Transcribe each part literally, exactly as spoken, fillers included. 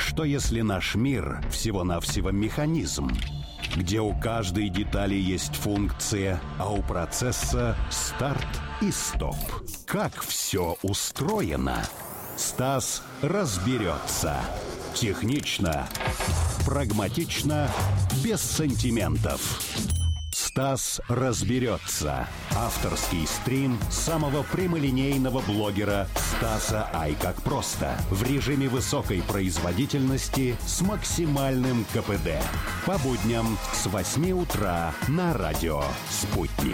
Что если наш мир всего-навсего механизм, где у каждой детали есть функция, а у процесса старт и стоп? Как все устроено? Стас разберется. Технично, прагматично, без сантиментов. Стас разберется. Авторский стрим самого прямолинейного блогера Стаса Ай как просто. В режиме высокой производительности с максимальным ка пэ дэ. По будням с восьми утра на радио «Спутник».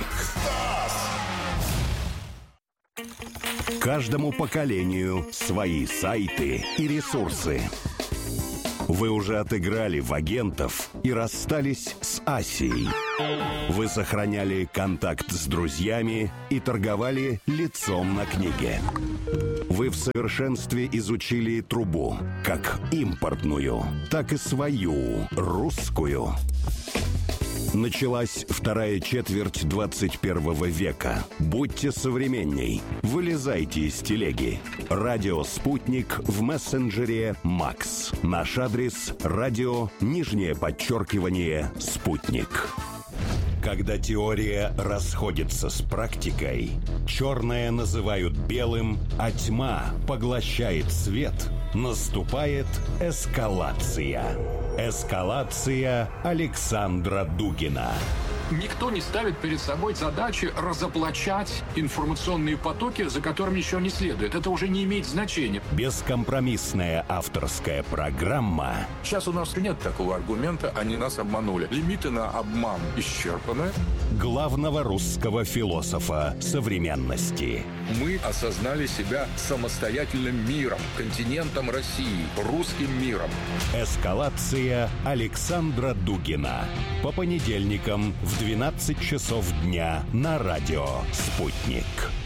Каждому поколению свои сайты и ресурсы. Вы уже отыграли в агентов и расстались с Асией. Вы сохраняли контакт с друзьями и торговали лицом на книге. Вы в совершенстве изучили трубу, как импортную, так и свою, русскую. Началась вторая четверть двадцать первого века. Будьте современней. Вылезайте из телеги. Радио «Спутник» в мессенджере «Макс». Наш адрес – радио, нижнее подчеркивание, «Спутник». Когда теория расходится с практикой, черное называют белым, а тьма поглощает свет, наступает эскалация. Эскалация Александра Дугина. Никто не ставит перед собой задачи разоблачать информационные потоки, за которыми еще не следует. Это уже не имеет значения. Бескомпромиссная авторская программа. Сейчас у нас нет такого аргумента, они нас обманули. Лимиты на обман исчерпаны. Главного русского философа современности. Мы осознали себя самостоятельным миром, континентом России, русским миром. Эскалация Александра Дугина. По понедельникам в двенадцать часов дня на радио «Спутник».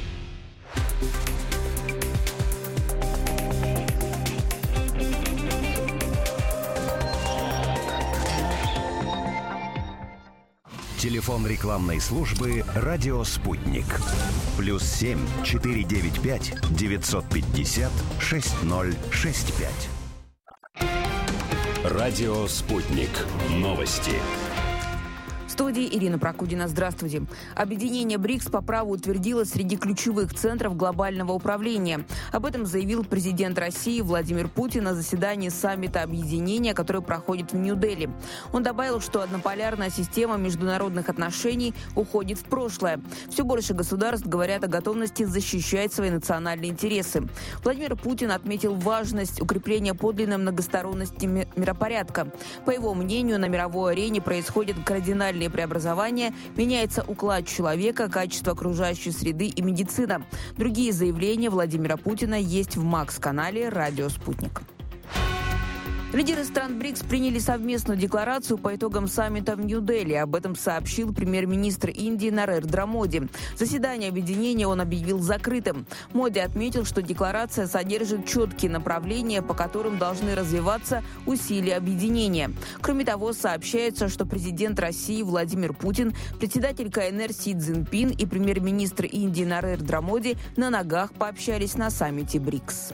Телефон рекламной службы «Радио Спутник». Плюс семь четыре девять пять девятьсот пятьдесят шесть ноль шесть пять. Радио «Спутник». Новости. В студии Ирина Прокудина. Здравствуйте. Объединение БРИКС по праву утвердило среди ключевых центров глобального управления. Об этом заявил президент России Владимир Путин на заседании саммита объединения, которое проходит в Нью-Дели. Он добавил, что однополярная система международных отношений уходит в прошлое. Все больше государств говорят о готовности защищать свои национальные интересы. Владимир Путин отметил важность укрепления подлинной многосторонности миропорядка. По его мнению, на мировой арене происходят кардинальные преобразования, меняется уклад человека, качество окружающей среды и медицина. Другие заявления Владимира Путина есть в МАКС-канале «Радио Спутник». Лидеры стран БРИКС приняли совместную декларацию по итогам саммита в Нью-Дели. Об этом сообщил премьер-министр Индии Нарендра Моди. Заседание объединения он объявил закрытым. Моди отметил, что декларация содержит четкие направления, по которым должны развиваться усилия объединения. Кроме того, сообщается, что президент России Владимир Путин, председатель ка эн эр Си Цзиньпин и премьер-министр Индии Нарендра Моди на ногах пообщались на саммите БРИКС.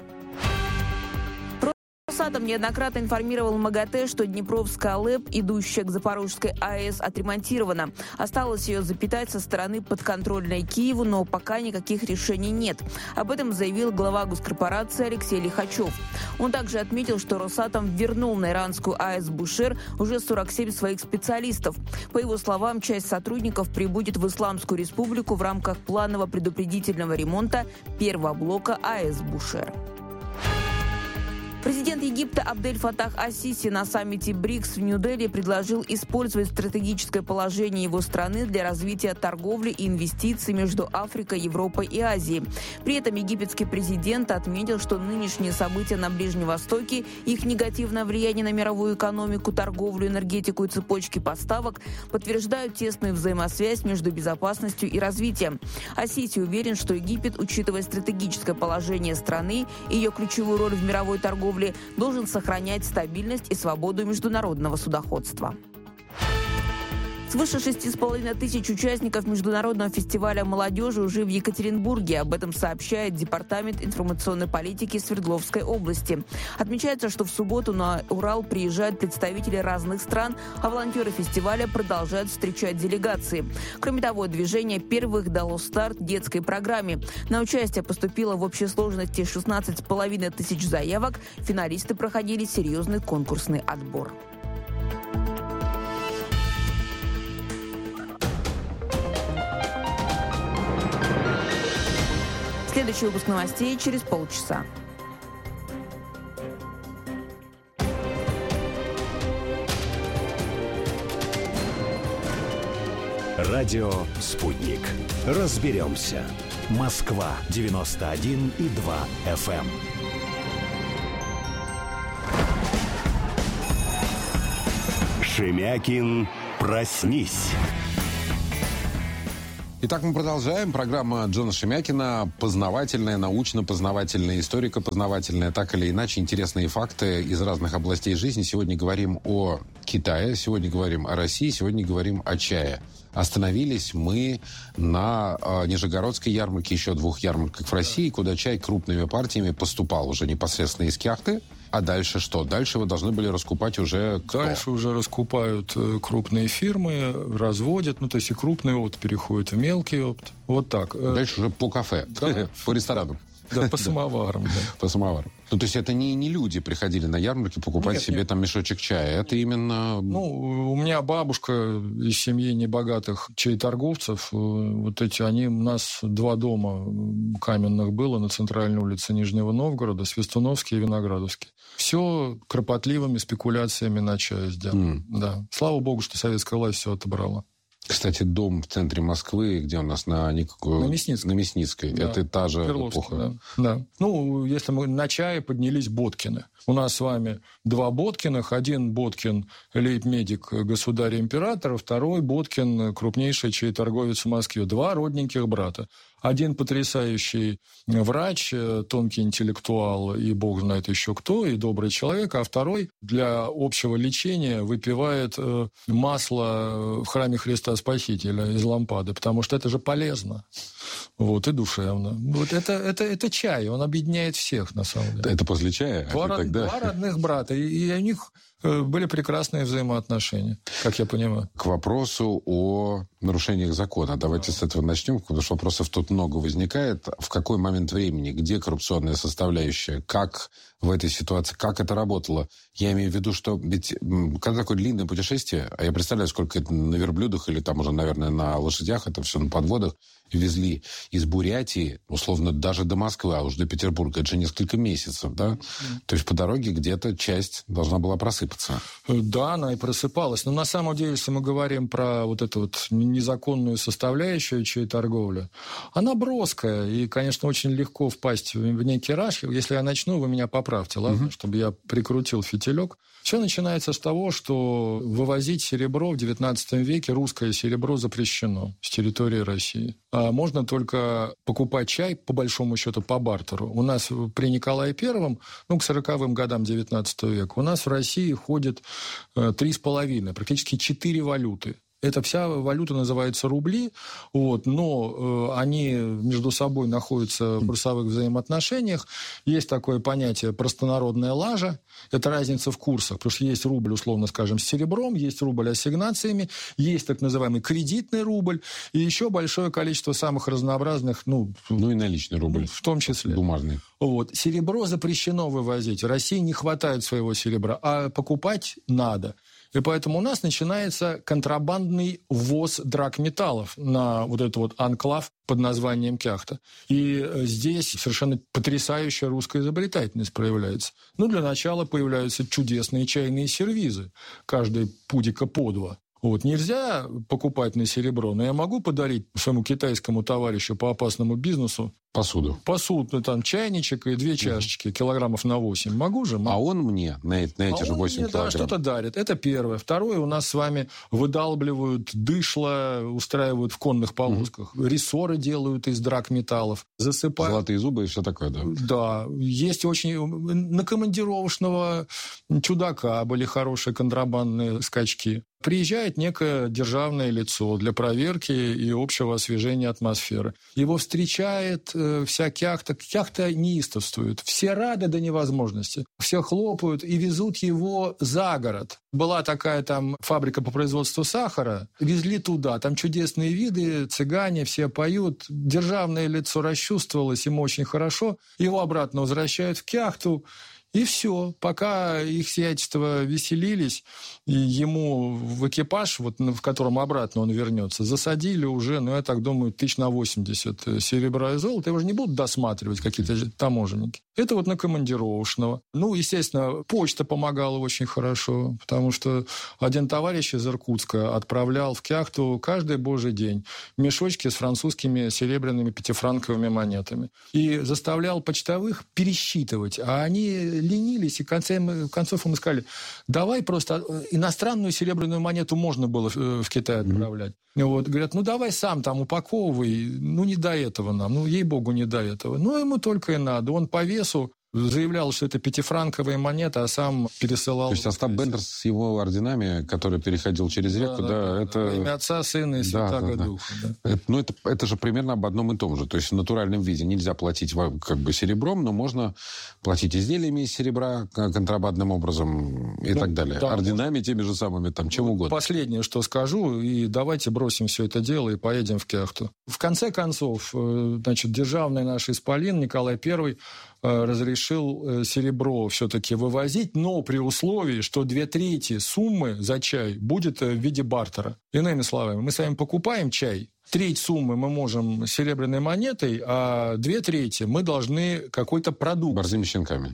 Росатом неоднократно информировал МАГАТЭ, что Днепровская ЛЭП, идущая к Запорожской АЭС, отремонтирована. Осталось ее запитать со стороны подконтрольной Киеву, но пока никаких решений нет. Об этом заявил глава госкорпорации Алексей Лихачев. Он также отметил, что Росатом вернул на иранскую АЭС Бушер уже сорок семь своих специалистов. По его словам, часть сотрудников прибудет в Исламскую республику в рамках планового предупредительного ремонта первого блока АЭС Бушер. Президент Египта Абдель Фатах ас-Сиси на саммите БРИКС в Нью-Дели предложил использовать стратегическое положение его страны для развития торговли и инвестиций между Африкой, Европой и Азией. При этом египетский президент отметил, что нынешние события на Ближнем Востоке, их негативное влияние на мировую экономику, торговлю, энергетику и цепочки поставок подтверждают тесную взаимосвязь между безопасностью и развитием. ас-Сиси уверен, что Египет, учитывая стратегическое положение страны и ее ключевую роль в мировой торговле, должен сохранять стабильность и свободу международного судоходства. Свыше шести с половиной тысяч участников международного фестиваля молодежи уже в Екатеринбурге. Об этом сообщает Департамент информационной политики Свердловской области. Отмечается, что в субботу на Урал приезжают представители разных стран, а волонтеры фестиваля продолжают встречать делегации. Кроме того, движение первых дало старт детской программе. На участие поступило в общей сложности шестнадцать с половиной тысяч заявок. Финалисты проходили серьезный конкурсный отбор. Следующий выпуск новостей через полчаса. Радио «Спутник». Разберемся. Москва девяносто один и два эф эм. Шемякин, проснись. Итак, мы продолжаем. Программа Джона Шемякина познавательная, научно-познавательная, историко-познавательная. Так или иначе, интересные факты из разных областей жизни. Сегодня говорим о Китае, сегодня говорим о России, сегодня говорим о чае. Остановились мы на э, Нижегородской ярмарке, еще двух ярмарках в России, куда чай крупными партиями поступал уже непосредственно из Кяхты. А дальше что? Дальше вы должны были раскупать уже кто? Дальше уже раскупают крупные фирмы, разводят. Ну, то есть и крупный опыт переходит в мелкий опыт. Вот так. Дальше уже по кафе, да. По ресторанам. Да, по самоварам. Да. По самоварам. Ну, то есть это не, не люди приходили на ярмарки покупать нет, себе нет. там мешочек чая. Это именно... Ну, у меня бабушка из семьи небогатых чаеторговцев. Вот эти, они... У нас два дома каменных было на центральной улице Нижнего Новгорода, Свистуновский и Виноградовский. Все кропотливыми спекуляциями на чай сделано. Mm. Да. Слава богу, что советская власть все отобрала. Кстати, дом в центре Москвы, где у нас на, никакой... на Мясницкой, на Мясницкой. Да. Это та же эпоха. Да. Да. Ну, если мы на чае поднялись Боткины. У нас с вами два Боткиных. Один Боткин лейб-медик государя-императора, второй Боткин крупнейший чаеторговец в Москве. Два родненьких брата. Один потрясающий врач, тонкий интеллектуал и бог знает еще кто, и добрый человек, а второй для общего лечения выпивает масло в храме Христа Спасителя из лампады, потому что это же полезно. Вот, и душевно. Вот это, это, это чай, он объединяет всех, на самом деле. Это после чая? Два, а род, тогда... два родных брата, и, и у них были прекрасные взаимоотношения, как я понимаю. К вопросу о нарушениях закона. Давайте с этого начнем, потому что вопросов тут много возникает. В какой момент времени, где коррупционная составляющая, как в этой ситуации, как это работало? Я имею в виду, что ведь когда такое длинное путешествие, а я представляю, сколько это на верблюдах или там уже, наверное, на лошадях, это все на подводах, везли из Бурятии, условно, даже до Москвы, а уж до Петербурга. Это же несколько месяцев, да? Mm. То есть по дороге где-то часть должна была просыпаться. Да, она и просыпалась. Но на самом деле, если мы говорим про вот эту вот незаконную составляющую чаеторговли, она броская. И, конечно, очень легко впасть в некий раш. Если я начну, вы меня поправьте, ладно? Mm-hmm. Чтобы я прикрутил фитилек. Все начинается с того, что вывозить серебро в девятнадцатом веке, русское серебро запрещено с территории России. А можно только покупать чай, по большому счету, по бартеру. У нас при Николае Первом, ну, к сороковым годам девятнадцатого века, у нас в России ходит три с половиной, практически четыре валюты. Эта вся валюта называется рубли, вот, но э, они между собой находятся в курсовых взаимоотношениях. Есть такое понятие простонародная лажа. Это разница в курсах, потому что есть рубль, условно скажем, с серебром, есть рубль ассигнациями, есть так называемый кредитный рубль, и еще большое количество самых разнообразных... Ну, ну и наличный рубль. В том числе. Бумажный. Вот. Серебро запрещено вывозить. В России не хватает своего серебра, а покупать надо. И поэтому у нас начинается контрабандный ввоз драгметаллов на вот этот вот анклав под названием Кяхта. И здесь совершенно потрясающая русская изобретательность проявляется. Ну, для начала появляются чудесные чайные сервизы. Каждый пудика по два. Вот. Нельзя покупать на серебро, но я могу подарить своему китайскому товарищу по опасному бизнесу Посуду. Посуду, там чайничек и две чашечки, угу. килограммов на восемь. Могу же? Могу. А он мне на, на эти а же восемь мне, килограмм? Да, что-то дарит. Это первое. Второе, у нас с вами выдалбливают дышло, устраивают в конных полосках. Угу. Рессоры делают из драгметаллов. Засыпают. Золотые зубы и все такое, да? Да. Есть очень... На командировочного чудака были хорошие контрабандные скачки. Приезжает некое державное лицо для проверки и общего освежения атмосферы. Его встречает э, вся кяхта. Кяхта неистовствует. Все рады до невозможности. Все хлопают и везут его за город. Была такая там фабрика по производству сахара. Везли туда. Там чудесные виды, цыгане, все поют. Державное лицо расчувствовалось, ему очень хорошо. Его обратно возвращают в кяхту. И все. Пока их сиятельство веселились, и ему в экипаж, вот, в котором обратно он вернется, засадили уже, ну, я так думаю, тысяч на восемьдесят серебра и золота. Его же не будут досматривать какие-то таможенники. Это вот на командировочного. Ну, естественно, почта помогала очень хорошо, потому что один товарищ из Иркутска отправлял в кяхту каждый божий день мешочки с французскими серебряными пятифранковыми монетами. И заставлял почтовых пересчитывать. А они ленились, и в конце концов ему сказали, давай просто иностранную серебряную монету можно было в Китай отправлять. Mm-hmm. Вот, говорят, ну давай сам там упаковывай, ну не до этого нам, ну ей-богу не до этого. Ну ему только и надо. Он по весу заявлял, что это пятифранковая монета, а сам пересылал... То есть Остап Бендер с его орденами, который переходил через реку, да, да, да это... Во имя Отца, Сына и Святаго да, да, Духа. Да. Это, ну, это, это же примерно об одном и том же. То есть в натуральном виде нельзя платить как бы серебром, но можно платить изделиями из серебра контрабандным образом и ну, так далее. Да, орденами, теми же самыми, там, чем угодно. Последнее, что скажу, и давайте бросим все это дело и поедем в кяхту. В конце концов, значит, державный наш исполин Николай Первый разрешил серебро все-таки вывозить, но при условии, что две трети суммы за чай будет в виде бартера. Иными словами, мы с вами покупаем чай, треть суммы мы можем серебряной монетой, а две трети мы должны какой-то продукт. Борзыми щенками.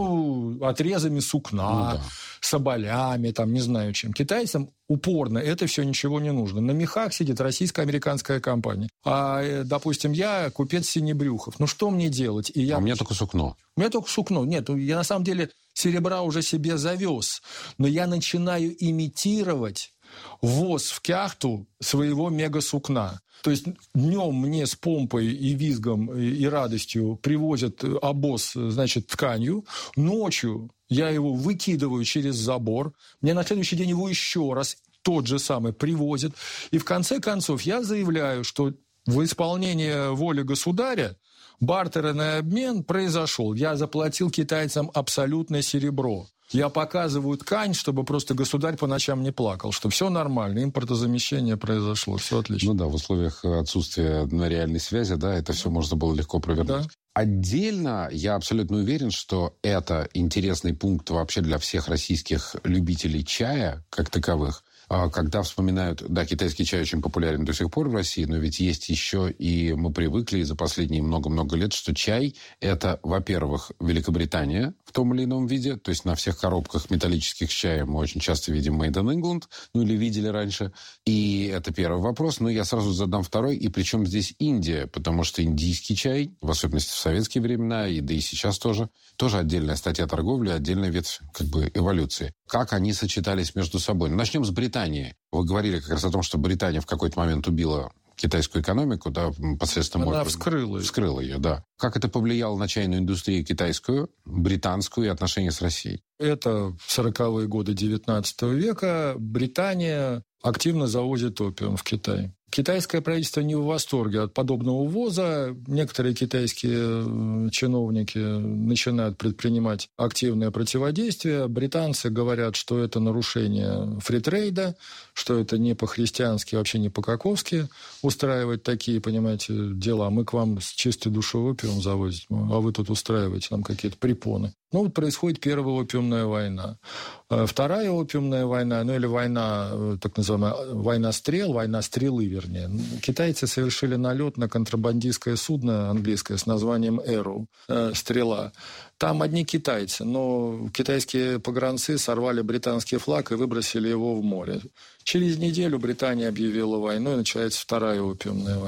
Ну, отрезами сукна, ну, да. соболями, там, не знаю чем. Китайцам упорно это все ничего не нужно. На мехах сидит российско-американская компания. А, допустим, я купец Синебрюхов. Ну, что мне делать? И я... А у меня только сукно. У меня только сукно. Нет, я на самом деле серебра уже себе завез. Но я начинаю имитировать ввоз в кяхту своего мега-сукна. То есть днем мне с помпой и визгом и радостью привозят обоз, значит, тканью. Ночью я его выкидываю через забор. Мне на следующий день его еще раз тот же самый привозят. И в конце концов я заявляю, что в исполнение воли государя бартерный обмен произошел. Я заплатил китайцам абсолютное серебро. Я показываю ткань, чтобы просто государь по ночам не плакал, что все нормально, импортозамещение произошло, все отлично. Ну да, в условиях отсутствия реальной связи, да, это все можно было легко провернуть. Да. Отдельно я абсолютно уверен, что это интересный пункт вообще для всех российских любителей чая, как таковых. Когда вспоминают, да, китайский чай очень популярен до сих пор в России, но ведь есть еще и мы привыкли за последние много-много лет, что чай – это, во-первых, Великобритания в том или ином виде, то есть на всех коробках металлических с чаем мы очень часто видим Made in England, ну или видели раньше. И это первый вопрос, но я сразу задам второй, и причем здесь Индия, потому что индийский чай, в особенности в советские времена, и да и сейчас тоже, тоже отдельная статья торговли, отдельная ветвь как бы эволюции. Как они сочетались между собой? Начнем с Британии. Вы говорили как раз о том, что Британия в какой-то момент убила китайскую экономику, да, посредством... Она вскрыла. Вскрыла ее, да. Как это повлияло на чайную индустрию китайскую, британскую и отношения с Россией? Это сороковые годы девятнадцатого века. Британия активно завозит опиум в Китай. Китайское правительство не в восторге от подобного ввоза. Некоторые китайские чиновники начинают предпринимать активное противодействие. Британцы говорят, что это нарушение фритрейда, что это не по-христиански, вообще не по-каковски устраивать такие, понимаете, дела. Мы к вам с чистой душой опиум завозим, а вы тут устраиваете нам какие-то препоны. Ну, вот происходит первая опиумная война. Вторая опиумная война, ну или война, так называемая, война стрел, война стрелы, вернее. Китайцы совершили налет на контрабандистское судно английское с названием Arrow, э, стрела. Там одни китайцы, но китайские погранцы сорвали британский флаг и выбросили его в море. Через неделю Британия объявила войну, и начинается вторая опиумная война.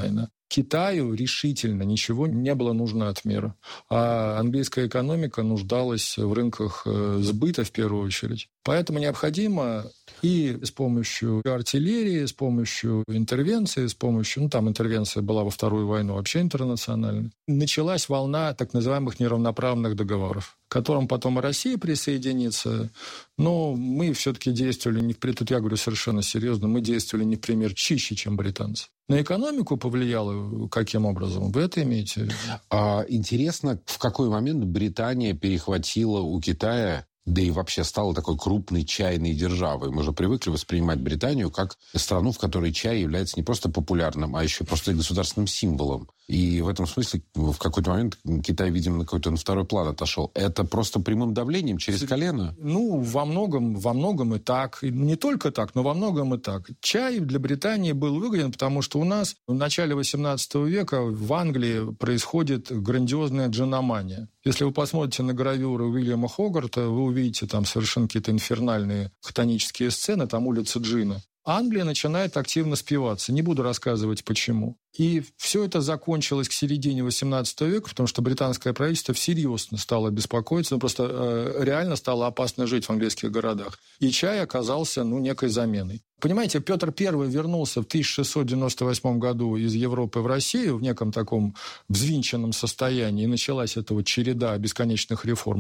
Китаю решительно ничего не было нужно от мира. А английская экономика нуждалась в рынках сбыта в первую очередь. Поэтому необходимо и с помощью артиллерии, с помощью интервенции, с помощью... Ну, там интервенция была во Вторую войну вообще интернациональной. Началась волна так называемых неравноправных договоров, к которым потом и Россия присоединится. Но мы все-таки действовали, не в... тут я говорю совершенно серьезно, мы действовали не в пример чище, чем британцы. На экономику повлияло каким образом? Вы это имеете в виду? А, интересно, в какой момент Британия перехватила у Китая, да и вообще стала такой крупной чайной державой. Мы же привыкли воспринимать Британию как страну, в которой чай является не просто популярным, а еще просто государственным символом. И в этом смысле в какой-то момент Китай, видимо, на какой-то на второй план отошел. Это просто прямым давлением через колено? Ну, во многом, во многом и так. И не только так, но во многом и так. Чай для Британии был выгоден, потому что у нас в начале восемнадцатого века в Англии происходит грандиозная джиномания. Если вы посмотрите на гравюры Уильяма Хогарта, вы увидите там совершенно какие-то инфернальные хтонические сцены, там улица джина. Англия начинает активно спиваться. Не буду рассказывать, почему. И все это закончилось к середине восемнадцатого века, потому что британское правительство всерьез стало беспокоиться, ну, просто э, реально стало опасно жить в английских городах. И чай оказался, ну, некой заменой. Понимаете, Петр Первый вернулся в тысяча шестьсот девяносто восьмом году из Европы в Россию в неком таком взвинченном состоянии, и началась эта вот череда бесконечных реформ.